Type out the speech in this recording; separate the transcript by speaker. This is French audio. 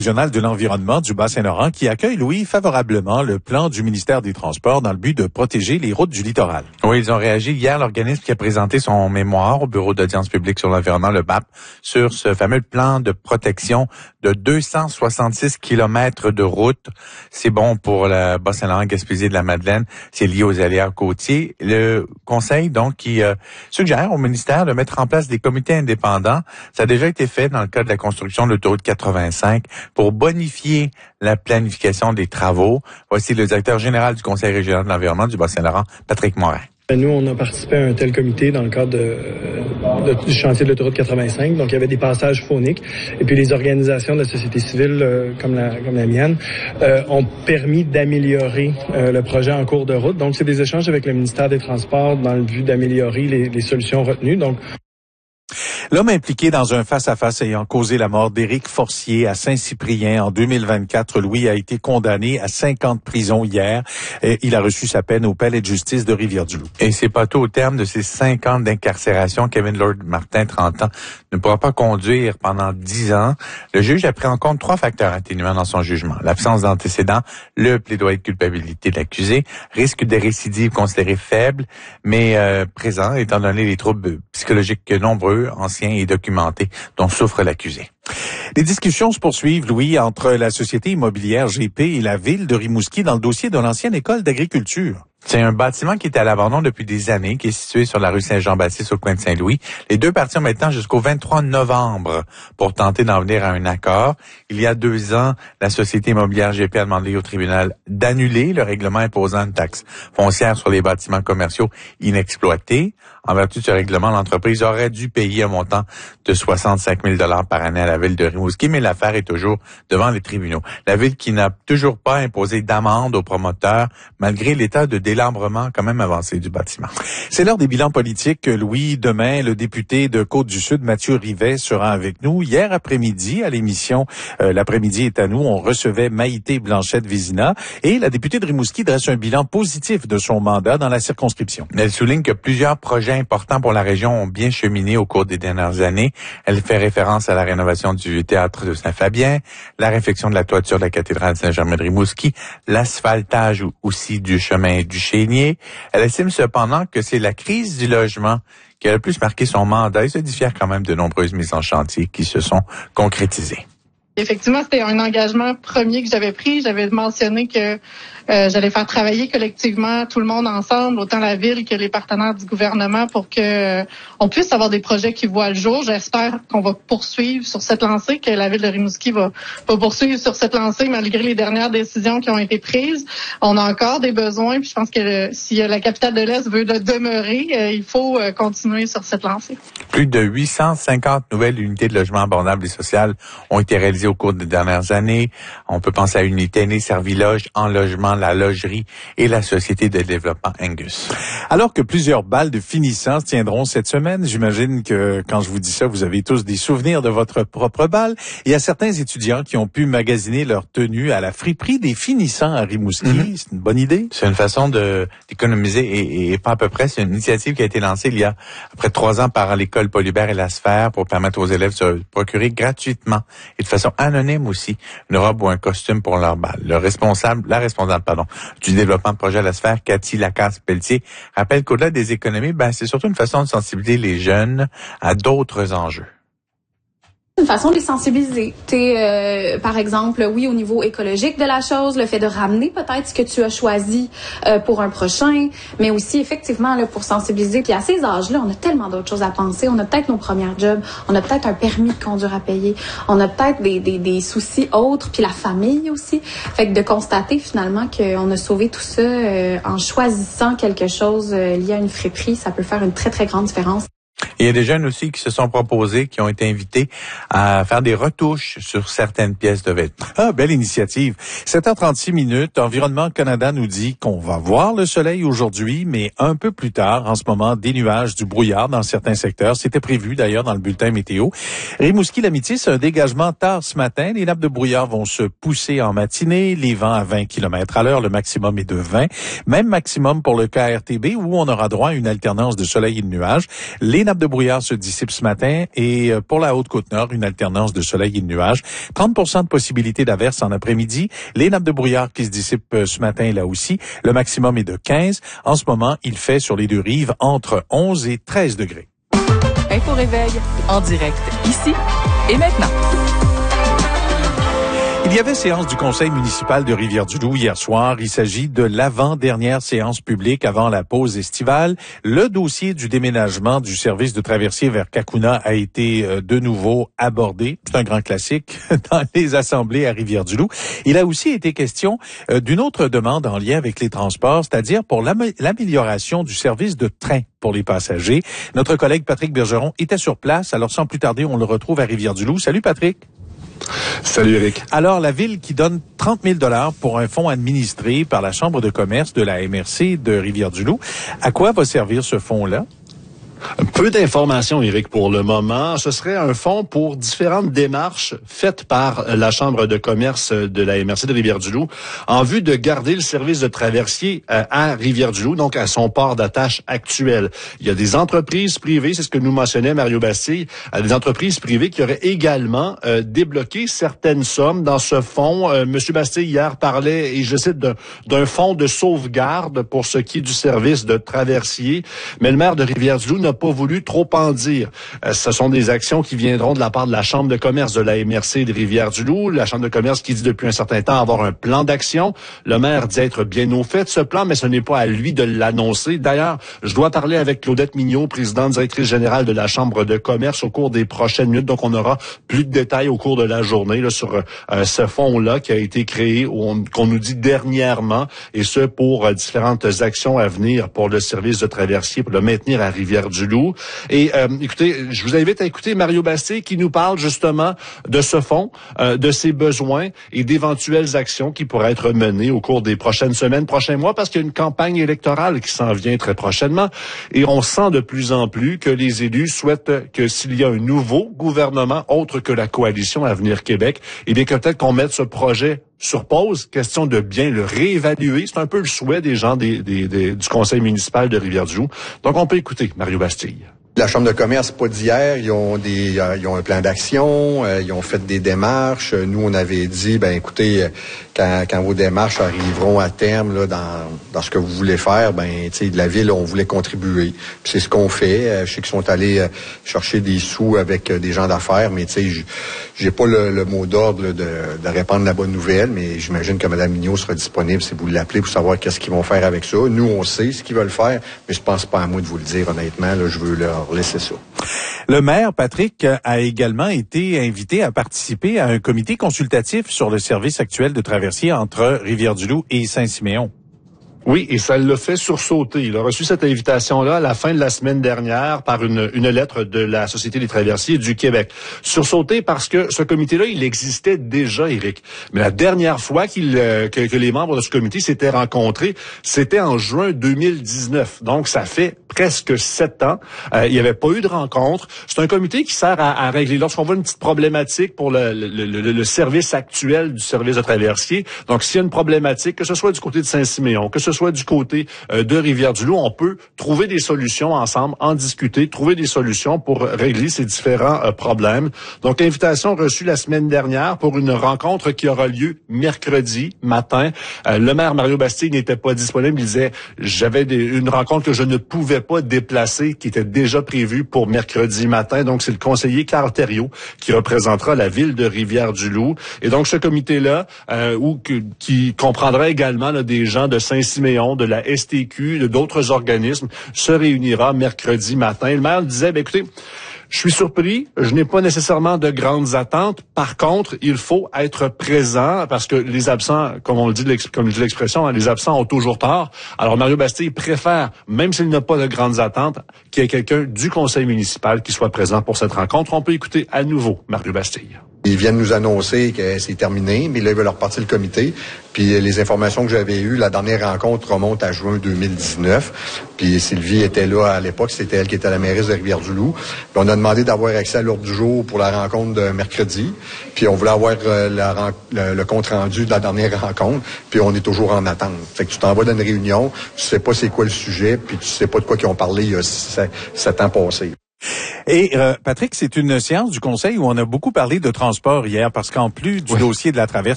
Speaker 1: Régional de l'environnement du Bas-Saint-Laurent qui accueille, Louis, favorablement le plan du ministère des Transports dans le but de protéger les routes du littoral.
Speaker 2: Oui, ils ont réagi hier, l'organisme qui a présenté son mémoire au Bureau d'audience publique sur l'environnement, le BAP, sur ce fameux plan de protection de 266 kilomètres de route. C'est bon pour le Bas-Saint-Laurent, Gaspésie de la Madeleine. C'est lié aux aléas côtiers. Le conseil, donc, qui suggère au ministère de mettre en place des comités indépendants. Ça a déjà été fait dans le cadre de la construction de l'autoroute 85 pour bonifier la planification des travaux. Voici le directeur général du Conseil régional de l'environnement du Bas-Saint-Laurent, Patrick Morin.
Speaker 3: Nous, on a participé à un tel comité dans le cadre du chantier de l'autoroute 85. Donc, il y avait des passages phoniques. Et puis, les organisations de la société civile, comme la mienne, ont permis d'améliorer le projet en cours de route. Donc, c'est des échanges avec le ministère des Transports dans le but d'améliorer les solutions retenues. Donc,
Speaker 1: l'homme impliqué dans un face-à-face ayant causé la mort d'Éric Forcier à Saint-Cyprien en 2024, Louis, a été condamné à 5 ans de prison hier. Il a reçu sa peine au palais de justice de Rivière-du-Loup.
Speaker 2: Et c'est pas tout, au terme de ces 5 ans d'incarcération, Kevin Lord Martin, 30 ans, ne pourra pas conduire pendant 10 ans. Le juge a pris en compte 3 facteurs atténuants dans son jugement. L'absence d'antécédents, le plaidoyer de culpabilité de l'accusé, risque de récidive considéré faible, mais présent, étant donné les troubles psychologiques nombreux, anciens et documentés dont souffre l'accusé.
Speaker 1: Les discussions se poursuivent, Louis, entre la société immobilière GP et la ville de Rimouski dans le dossier de l'ancienne école d'agriculture.
Speaker 2: C'est un bâtiment qui est à l'abandon depuis des années, qui est situé sur la rue Saint-Jean-Baptiste au coin de Saint-Louis. Les deux parties ont maintenant jusqu'au 23 novembre pour tenter d'en venir à un accord. Il y a 2 ans, la société immobilière GP a demandé au tribunal d'annuler le règlement imposant une taxe foncière sur les bâtiments commerciaux inexploités. En vertu de ce règlement, l'entreprise aurait dû payer un montant de 65 000 $ par année à la ville de Rimouski, mais l'affaire est toujours devant les tribunaux. La ville qui n'a toujours pas imposé d'amende aux promoteurs, malgré l'état de délabrement quand même avancé du bâtiment.
Speaker 1: C'est l'heure des bilans politiques. Louis, demain, le député de Côte-du-Sud, Mathieu Rivet, sera avec nous. Hier après-midi, à l'émission L'après-midi est à nous, on recevait Maïté Blanchette-Vizina et la députée de Rimouski dresse un bilan positif de son mandat dans la circonscription.
Speaker 2: Elle souligne que plusieurs projets importants pour la région ont bien cheminé au cours des dernières années. Elle fait référence à la rénovation du théâtre de Saint-Fabien, la réfection de la toiture de la cathédrale Saint-Germain de Rimouski, l'asphaltage aussi du chemin du Chénier. Elle estime cependant que c'est la crise du logement qui a le plus marqué son mandat et se diffère quand même de nombreuses mises en chantier qui se sont concrétisées.
Speaker 4: Effectivement, c'était un engagement premier que j'avais pris. J'avais mentionné que j'allais faire travailler collectivement tout le monde ensemble, autant la ville que les partenaires du gouvernement, pour que on puisse avoir des projets qui voient le jour. J'espère qu'on va poursuivre sur cette lancée, que la ville de Rimouski va poursuivre sur cette lancée malgré les dernières décisions qui ont été prises. On a encore des besoins, puis je pense que si la capitale de l'Est veut demeurer, il faut continuer sur cette lancée.
Speaker 2: Plus de 850 nouvelles unités de logement abordables et sociales ont été réalisées au cours des dernières années. On peut penser à Unité Aînée, Serviloge, En Logement, la Logerie et la Société de développement Angus.
Speaker 1: Alors que plusieurs balles de finissants se tiendront cette semaine, j'imagine que quand je vous dis ça, vous avez tous des souvenirs de votre propre balle. Il y a certains étudiants qui ont pu magasiner leur tenue à la friperie des finissants à Rimouski. C'est une bonne idée.
Speaker 2: C'est une façon d'économiser et pas à peu près. C'est une initiative qui a été lancée il y a après 3 ans par l'école Paul Hubert et la Sphère pour permettre aux élèves de se procurer gratuitement et de façon anonyme aussi une robe ou un costume pour leur bal. La responsable du développement de projet à la Sphère, Cathy Lacasse-Pelletier, rappelle qu'au-delà des économies, c'est surtout une façon de sensibiliser les jeunes à d'autres enjeux.
Speaker 5: Une façon de les sensibiliser. Par exemple, oui, au niveau écologique de la chose, le fait de ramener peut-être ce que tu as choisi pour un prochain, mais aussi effectivement là, pour sensibiliser. Puis à ces âges-là, on a tellement d'autres choses à penser. On a peut-être nos premières jobs, on a peut-être un permis de conduire à payer, on a peut-être des soucis autres, puis la famille aussi. Fait que de constater finalement qu'on a sauvé tout ça en choisissant quelque chose lié à une friperie, ça peut faire une très, très grande différence.
Speaker 2: Il y a des jeunes aussi qui se sont proposés, qui ont été invités à faire des retouches sur certaines pièces de vêtements.
Speaker 1: Ah, belle initiative. 7h36, Environnement Canada nous dit qu'on va voir le soleil aujourd'hui, mais un peu plus tard, en ce moment, des nuages, du brouillard dans certains secteurs. C'était prévu d'ailleurs dans le bulletin météo. Rimouski-L'Amitié, c'est un dégagement tard ce matin. Les nappes de brouillard vont se pousser en matinée, les vents à 20 km/h, le maximum est de 20. Même maximum pour le KRTB où on aura droit à une alternance de soleil et de nuages. Les nappes de brouillard se dissipent ce matin et pour la Haute-Côte-Nord, une alternance de soleil et de nuages. 30% de possibilité d'averse en après-midi. Les nappes de brouillard qui se dissipent ce matin là aussi. Le maximum est de 15. En ce moment, il fait sur les deux rives entre 11 et 13 degrés.
Speaker 6: Info Réveil, en direct, ici et maintenant.
Speaker 1: Il y avait séance du conseil municipal de Rivière-du-Loup hier soir. Il s'agit de l'avant-dernière séance publique avant la pause estivale. Le dossier du déménagement du service de traversier vers Cacouna a été de nouveau abordé. C'est un grand classique dans les assemblées à Rivière-du-Loup. Il a aussi été question d'une autre demande en lien avec les transports, c'est-à-dire pour l'amélioration du service de train pour les passagers. Notre collègue Patrick Bergeron était sur place, alors sans plus tarder, on le retrouve à Rivière-du-Loup. Salut Patrick.
Speaker 7: Salut Eric.
Speaker 1: Alors, la ville qui donne 30 000 $ pour un fonds administré par la Chambre de commerce de la MRC de Rivière-du-Loup. À quoi va servir ce fonds-là?
Speaker 7: Peu d'informations, Éric, pour le moment. Ce serait un fonds pour différentes démarches faites par la Chambre de commerce de la MRC de Rivière-du-Loup en vue de garder le service de traversier à Rivière-du-Loup, donc à son port d'attache actuel. Il y a des entreprises privées, c'est ce que nous mentionnait Mario Bastille, des entreprises privées qui auraient également débloqué certaines sommes dans ce fonds. Monsieur Bastille hier parlait, et je cite, d'un fonds de sauvegarde pour ce qui est du service de traversier, mais le maire de Rivière-du-Loup n'a pas voulu trop en dire. Ce sont des actions qui viendront de la part de la Chambre de commerce de la MRC de Rivière-du-Loup. La Chambre de commerce qui dit depuis un certain temps avoir un plan d'action. Le maire dit être bien au fait de ce plan, mais ce n'est pas à lui de l'annoncer. D'ailleurs, je dois parler avec Claudette Mignot, présidente directrice générale de la Chambre de commerce au cours des prochaines minutes. Donc, on aura plus de détails au cours de la journée là, sur ce fonds-là qui a été créé, qu'on nous dit dernièrement, et ce pour différentes actions à venir pour le service de traversier, pour le maintenir à Rivière-du-Loup. Et écoutez, je vous invite à écouter Mario Bastille qui nous parle justement de ce fonds, de ses besoins et d'éventuelles actions qui pourraient être menées au cours des prochaines semaines, prochains mois, parce qu'il y a une campagne électorale qui s'en vient très prochainement. Et on sent de plus en plus que les élus souhaitent que s'il y a un nouveau gouvernement autre que la coalition Avenir Québec, eh bien que peut-être qu'on mette ce projet sur pause, question de bien le réévaluer. C'est un peu le souhait des gens du conseil municipal de Rivière-du-Loup. Donc, on peut écouter Mario Bastille.
Speaker 8: La Chambre de commerce, pas d'hier, ils ont un plan d'action, ils ont fait des démarches. Nous, on avait dit, ben écoutez, quand vos démarches arriveront à terme là, dans ce que vous voulez faire, ben tu sais, de la ville, on voulait contribuer. Puis c'est ce qu'on fait. Je sais qu'ils sont allés chercher des sous avec des gens d'affaires, mais tu sais, j'ai pas le mot d'ordre de répandre la bonne nouvelle, mais j'imagine que Mme Mignot sera disponible si vous l'appelez pour savoir qu'est-ce qu'ils vont faire avec ça. Nous, on sait ce qu'ils veulent faire, mais je pense pas à moi de vous le dire honnêtement. Là, je veux leur laisser ça.
Speaker 1: Le maire, Patrick, a également été invité à participer à un comité consultatif sur le service actuel de traversier entre Rivière-du-Loup et Saint-Siméon.
Speaker 7: Oui, et ça l'a fait sursauter. Il a reçu cette invitation-là à la fin de la semaine dernière par une lettre de la Société des traversiers du Québec. Sursauté parce que ce comité-là, il existait déjà, Éric. Mais la dernière fois que les membres de ce comité s'étaient rencontrés, c'était en juin 2019. Donc, ça fait presque 7 ans. Il n'y avait pas eu de rencontre. C'est un comité qui sert à régler. Lorsqu'on voit une petite problématique pour le service actuel du service de traversier, donc s'il y a une problématique, que ce soit du côté de Saint-Siméon, que ce soit du côté de Rivière-du-Loup, on peut trouver des solutions ensemble, en discuter, trouver des solutions pour régler ces différents problèmes. Donc, invitation reçue la semaine dernière pour une rencontre qui aura lieu mercredi matin. Le maire Mario Bastille n'était pas disponible. Il disait, j'avais une rencontre que je ne pouvais pas déplacer, qui était déjà prévue pour mercredi matin. Donc, c'est le conseiller Carl Thériault qui représentera la ville de Rivière-du-Loup. Et donc, ce comité-là, qui comprendra également là, des gens de Saint-Siméon, de la STQ, de d'autres organismes, se réunira mercredi matin. Le maire disait, écoutez, je suis surpris, je n'ai pas nécessairement de grandes attentes. Par contre, il faut être présent parce que les absents, comme dit l'expression, les absents ont toujours tort. Alors, Mario Bastille préfère, même s'il n'a pas de grandes attentes, qu'il y ait quelqu'un du conseil municipal qui soit présent pour cette rencontre. On peut écouter à nouveau Mario Bastille.
Speaker 8: Ils viennent nous annoncer que c'est terminé, mais là, ils veulent repartir le comité. Puis les informations que j'avais eues, la dernière rencontre remonte à juin 2019. Puis Sylvie était là à l'époque, c'était elle qui était à la mairie de Rivière-du-Loup. Puis on a demandé d'avoir accès à l'ordre du jour pour la rencontre de mercredi. Puis on voulait avoir le compte-rendu de la dernière rencontre. Puis on est toujours en attente. Fait que tu t'en vas dans une réunion, tu sais pas c'est quoi le sujet, puis tu sais pas de quoi qu'ils ont parlé il y a 7 ans passés.
Speaker 1: Et Patrick, c'est une séance du Conseil où on a beaucoup parlé de transport hier parce qu'en plus du dossier de la traversée